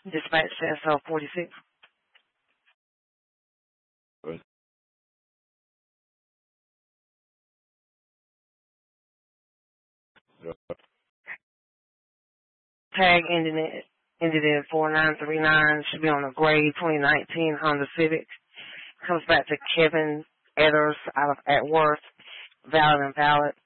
Dispatch says 46. Right. Yeah. Tag ended in 4939. Should be on a gray 2019 Honda Civic. Comes back to Kevin Edders out of Atworth. Valid and valid.